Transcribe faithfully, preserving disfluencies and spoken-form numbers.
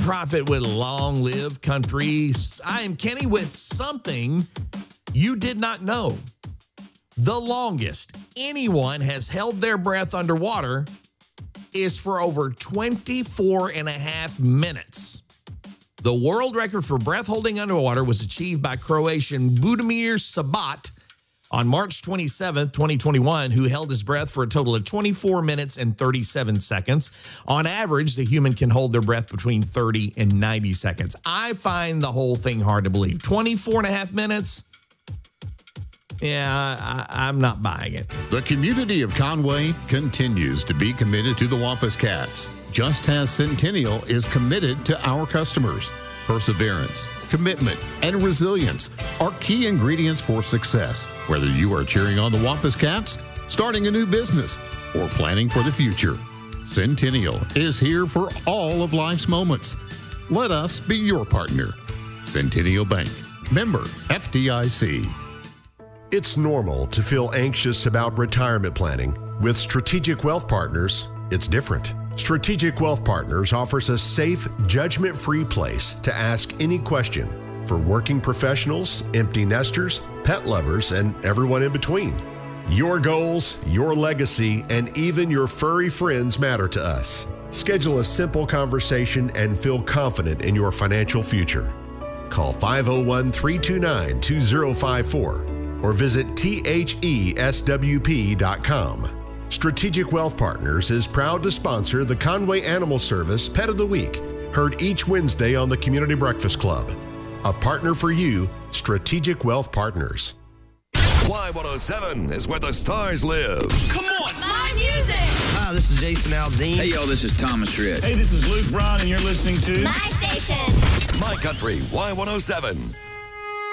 nonprofit with Long Live Country. I am Kenny with something you did not know. The longest anyone has held their breath underwater is for over twenty-four and a half minutes. The world record for breath holding underwater was achieved by Croatian Budimir Sabat on March twenty-seventh, twenty twenty-one, who held his breath for a total of twenty-four minutes and thirty-seven seconds. On average, the human can hold their breath between thirty and ninety seconds. I find the whole thing hard to believe. twenty-four and a half minutes? Yeah, I, I'm not buying it. The community of Conway continues to be committed to the Wampus Cats, just as Centennial is committed to our customers. Perseverance, commitment, and resilience are key ingredients for success. Whether you are cheering on the Wampus Cats, starting a new business, or planning for the future, Centennial is here for all of life's moments. Let us be your partner. Centennial Bank, member F D I C. It's normal to feel anxious about retirement planning. With Strategic Wealth Partners, it's different. Strategic Wealth Partners offers a safe, judgment-free place to ask any question for working professionals, empty nesters, pet lovers, and everyone in between. Your goals, your legacy, and even your furry friends matter to us. Schedule a simple conversation and feel confident in your financial future. Call five oh one, three two nine, two oh five four or visit T H E S W P dot com. Strategic Wealth Partners is proud to sponsor the Conway Animal Service Pet of the Week, heard each Wednesday on the Community Breakfast Club. A partner for you, Strategic Wealth Partners. Y one oh seven is where the stars live. Come on! My music! Hi, this is Jason Aldean. Hey, yo, this is Thomas Rhett. Hey, this is Luke Brown, and you're listening to My station! My Country Y one oh seven.